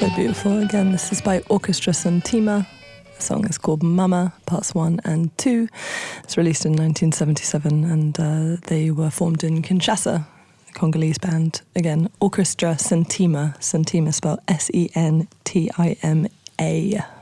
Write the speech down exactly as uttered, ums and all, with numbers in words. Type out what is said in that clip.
So beautiful. Again, this is by Orchestra Sentima. The song is called Mama, parts one and two. It's released in nineteen seventy-seven, and uh, they were formed in Kinshasa, a Congolese band. Again, Orchestra Sentima. Sentima spelled S E N T I M A.